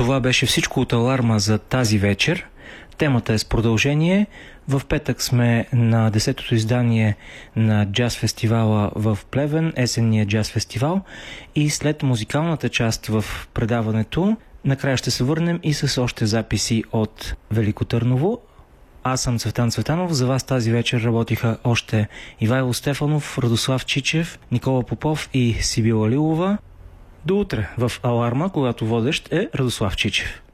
Това беше всичко от Аларма за тази вечер. Темата е с продължение. В петък сме на 10-то издание на джаз фестивала в Плевен, есенния джаз фестивал, и след музикалната част в предаването накрая ще се върнем и с още записи от Велико Търново. Аз съм Цветан Цветанов. За вас тази вечер работиха още Ивайло Стефанов, Радослав Чичев, Никола Попов и Сибила Лилова. До утре в Аларма, когато водещ е Радослав Чичев.